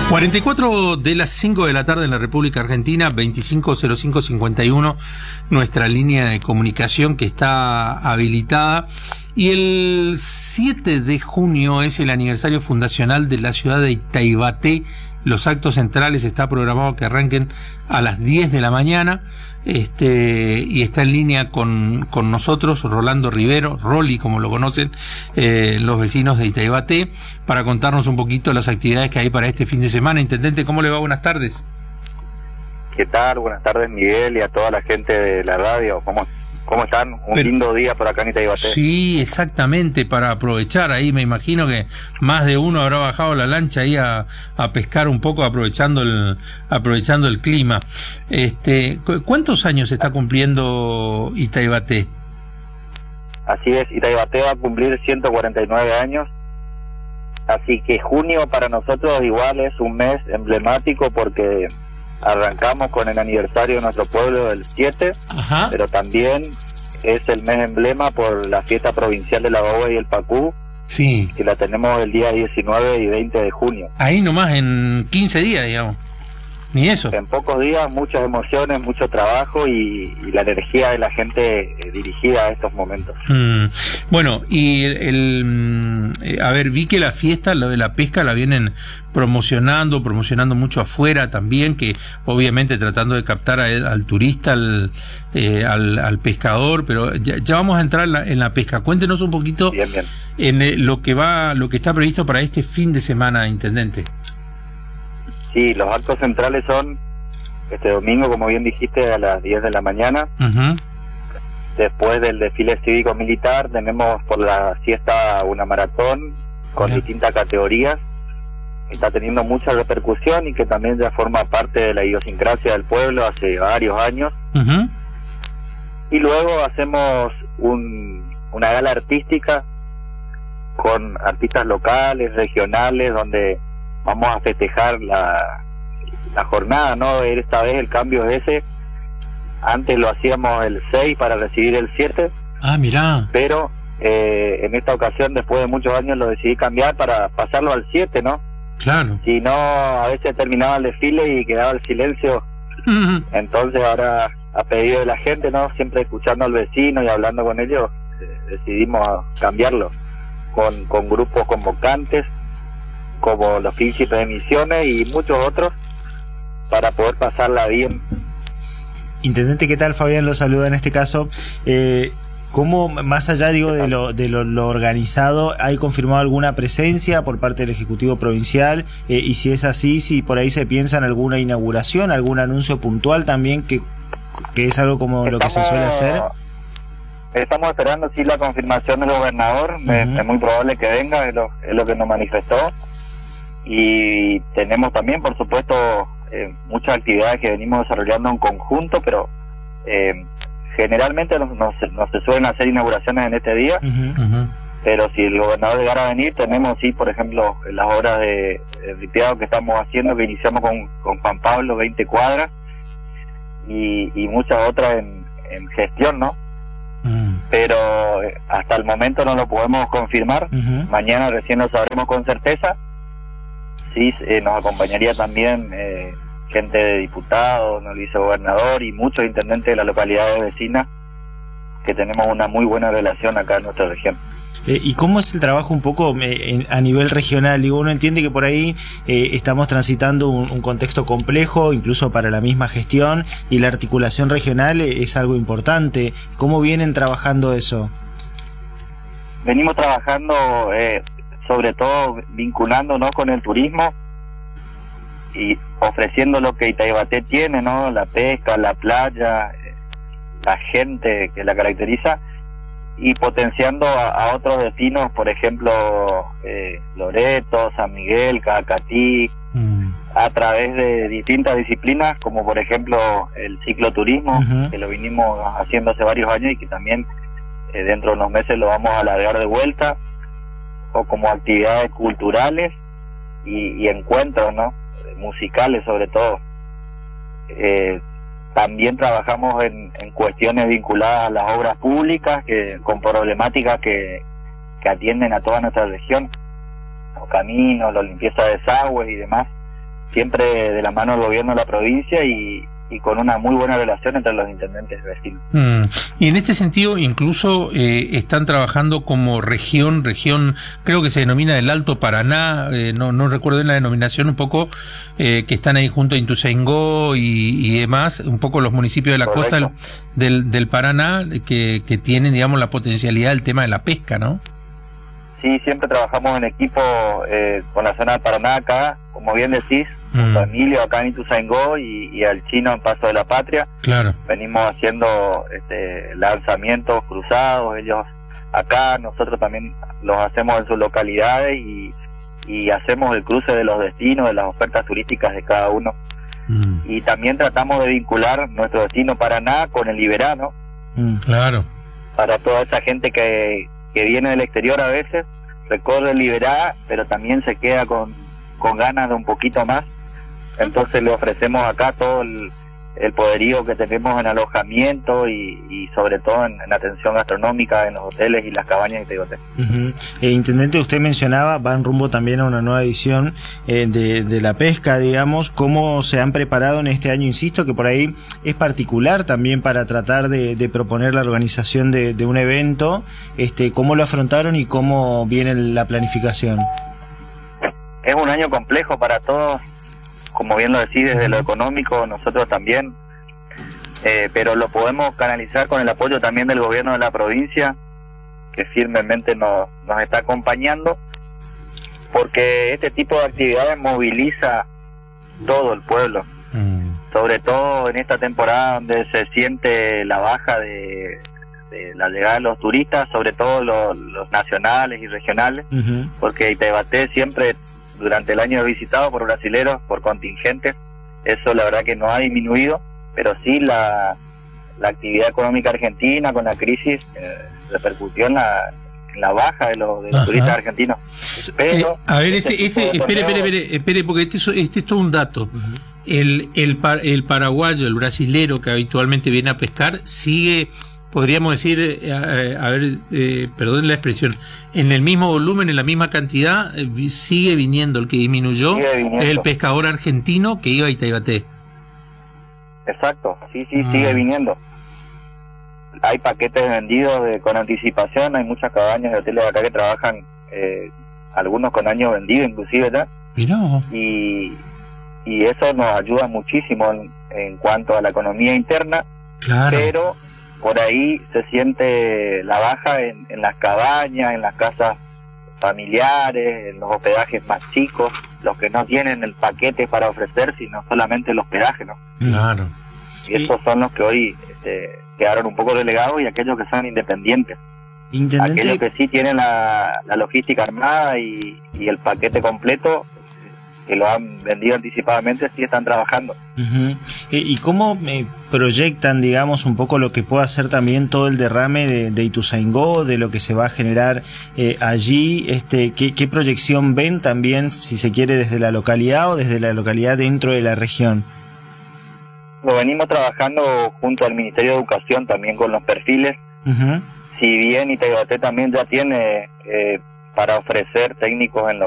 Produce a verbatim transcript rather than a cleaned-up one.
cuarenta y cuatro de las cinco de la tarde en la República Argentina, veinticinco cero cinco cincuenta y uno, nuestra línea de comunicación que está habilitada. Y el siete de junio es el aniversario fundacional de la ciudad de Itaibaté. Los actos centrales está programado que arranquen a las diez de la mañana. Este, y está en línea con, con nosotros Rolando Rivero, Rolly como lo conocen eh, los vecinos de Itaibaté, para contarnos un poquito las actividades que hay para este fin de semana. Intendente, ¿cómo le va? Buenas tardes. ¿Qué tal? Buenas tardes, Miguel, y a toda la gente de la radio. ¿Cómo, cómo están? Un Pero, lindo día por acá en Itaibaté. Sí, exactamente, para aprovechar ahí. Me imagino que más de uno habrá bajado la lancha ahí a, a pescar un poco, aprovechando el aprovechando el clima. Este, ¿cuántos años está cumpliendo Itaibaté? Así es, Itaibaté va a cumplir ciento cuarenta y nueve años. Así que junio para nosotros igual es un mes emblemático porque arrancamos con el aniversario de nuestro pueblo del siete, Ajá. Pero también es el mes emblema por la fiesta provincial de la Baúa y el Pacú, Sí. que la tenemos el día diecinueve y veinte de junio. Ahí nomás en quince días, digamos. Ni eso. En pocos días, muchas emociones, mucho trabajo y, y la energía de la gente eh, dirigida a estos momentos. Mm. Bueno, y el, el eh, a ver, vi que la fiesta, lo de la pesca, la vienen promocionando, promocionando mucho afuera también, que obviamente tratando de captar a, al turista, al, eh, al, al pescador, pero ya, ya vamos a entrar en la, en la pesca. Cuéntenos un poquito Bien, bien. en eh, lo que va, lo que está previsto para este fin de semana, intendente. Sí, los actos centrales son este domingo, como bien dijiste, a las diez de la mañana. Uh-huh. Después del desfile cívico-militar tenemos por la siesta una maratón con Hola. distintas categorías. Está teniendo mucha repercusión y que también ya forma parte de la idiosincrasia del pueblo hace varios años. Uh-huh. Y luego hacemos un, una gala artística con artistas locales, regionales, donde vamos a festejar la, la jornada, ¿no? Esta vez el cambio es ese. Antes lo hacíamos el seis para recibir el siete. Ah, mirá. Pero eh, en esta ocasión, después de muchos años, lo decidí cambiar para pasarlo al siete, ¿no? Claro. Si no, a veces terminaba el desfile y quedaba el silencio. Uh-huh. Entonces ahora, a pedido de la gente, ¿no? Siempre escuchando al vecino y hablando con ellos, eh, decidimos cambiarlo con, con grupos convocantes como los Príncipes de Misiones y muchos otros, para poder pasarla bien. Intendente, ¿qué tal? Fabián lo saluda en este caso. Eh, ¿Cómo, más allá digo de lo de lo, lo organizado, hay confirmado alguna presencia por parte del Ejecutivo Provincial? Eh, y si es así, si por ahí se piensa en alguna inauguración, algún anuncio puntual también, que, que es algo como estamos, lo que se suele hacer. Estamos esperando sí la confirmación del gobernador. Uh-huh. es, es muy probable que venga, es lo, es lo que nos manifestó. Y tenemos también, por supuesto, eh, muchas actividades que venimos desarrollando en conjunto, pero eh, generalmente no, no, se, no se suelen hacer inauguraciones en este día. Uh-huh. Uh-huh. Pero si el gobernador llegara a venir, tenemos, sí, por ejemplo, las obras de, de ripiado que estamos haciendo, que iniciamos con, con Juan Pablo, veinte cuadras, y, y muchas otras en, en gestión, ¿no? Uh-huh. Pero eh, hasta el momento no lo podemos confirmar. Uh-huh. Mañana recién lo sabremos con certeza. Sí, eh, nos acompañaría también eh, gente de diputados, nos vicegobernador y muchos intendentes de las localidades vecinas, que tenemos una muy buena relación acá en nuestra región. Eh, ¿Y cómo es el trabajo un poco eh, en, a nivel regional? Digo, uno entiende que por ahí eh, estamos transitando un, un contexto complejo, incluso para la misma gestión, y la articulación regional es algo importante. ¿Cómo vienen trabajando eso? Venimos trabajando... Eh, sobre todo vinculándonos con el turismo y ofreciendo lo que Itaibaté tiene, ¿no? La pesca, la playa, la gente que la caracteriza, y potenciando a, a otros destinos, por ejemplo, eh, Loreto, San Miguel, Cacatí, mm. a través de distintas disciplinas, como por ejemplo el cicloturismo, uh-huh. que lo vinimos haciendo hace varios años y que también eh, dentro de unos meses lo vamos a alargar de vuelta, o como actividades culturales y, y encuentros, ¿no? Musicales sobre todo. Eh, también trabajamos en, en cuestiones vinculadas a las obras públicas, que con problemáticas que, que atienden a toda nuestra región, los caminos, la limpieza de desagües y demás. siempre de la mano del gobierno de la provincia y, y con una muy buena relación entre los intendentes vecinos. Mm. Y en este sentido, incluso eh, están trabajando como región, región, creo que se denomina el Alto Paraná, eh, no, no recuerdo bien la denominación, un poco, eh, que están ahí junto a Ituzaingó y, y demás, un poco los municipios de la Correcto. costa del, del, del Paraná, que, que tienen, digamos, la potencialidad del tema de la pesca, ¿no? Sí, siempre trabajamos en equipo eh, con la zona del Paraná acá, como bien decís, mm. con Emilio acá en Ituzaingó y, y al Chino en Paso de la Patria. Claro. Venimos haciendo este, lanzamientos cruzados, ellos acá, nosotros también los hacemos en sus localidades y, y hacemos el cruce de los destinos, de las ofertas turísticas de cada uno. Mm. Y también tratamos de vincular nuestro destino Paraná con el Liberano. Mm. Claro. Para toda esa gente que... que viene del exterior a veces, recorre Liberá, pero también se queda con, con ganas de un poquito más. Entonces le ofrecemos acá todo el, el poderío que tenemos en alojamiento y, y sobre todo en, en atención gastronómica en los hoteles y las cabañas de Itaibate. Uh-huh. eh, Intendente, usted mencionaba, van rumbo también a una nueva edición eh, de, de la pesca, digamos. ¿Cómo se han preparado en este año? Insisto que por ahí es particular también para tratar de, de proponer la organización de, de un evento. Este, ¿Cómo lo afrontaron y cómo viene la planificación? Es un año complejo para todos, como bien lo decís, desde lo económico, nosotros también, eh, pero lo podemos canalizar con el apoyo también del gobierno de la provincia, que firmemente nos, nos está acompañando, porque este tipo de actividades moviliza todo el pueblo, mm. sobre todo en esta temporada donde se siente la baja de, de la llegada de los turistas, sobre todo los, los nacionales y regionales, uh-huh. porque Itaibate siempre durante el año visitado por brasileros, por contingentes. Eso la verdad que no ha disminuido, pero sí la, la actividad económica argentina con la crisis eh, repercutió en la, en la baja de los, de los turistas argentinos. Pero, eh, a ver, ese, este ese espere, espere, espere, espere, porque este, este es todo un dato. Uh-huh. El, el, el paraguayo, el brasilero que habitualmente viene a pescar, sigue... podríamos decir, eh, a, a ver, eh, perdón la expresión, en el mismo volumen, en la misma cantidad, eh, sigue viniendo. El que disminuyó es el pescador argentino que iba a Itaibate. Exacto, sí, sí, ah. sigue viniendo. Hay paquetes vendidos de, con anticipación, hay muchas cabañas de hoteles de acá que trabajan, eh, algunos con años vendidos inclusive ya. Mirá. Y, y eso nos ayuda muchísimo en, en cuanto a la economía interna, claro. Pero por ahí se siente la baja en, en las cabañas, en las casas familiares, en los hospedajes más chicos, los que no tienen el paquete para ofrecer, sino solamente el hospedaje, ¿no? Claro. Y estos son los que hoy este, quedaron un poco relegados, y aquellos que son independientes. Intendente... Aquellos que sí tienen la, la logística armada y, y el paquete completo, que lo han vendido anticipadamente, sí están trabajando. Uh-huh. eh, ¿Y cómo eh, proyectan, digamos, un poco lo que pueda ser también todo el derrame de, de Ituzaingó, de lo que se va a generar eh, allí? Este, ¿qué, ¿Qué proyección ven también, si se quiere, desde la localidad o desde la localidad dentro de la región? Lo venimos trabajando junto al Ministerio de Educación también con los perfiles. Uh-huh. Si bien Itaibate también ya tiene... Eh, para ofrecer técnicos en lo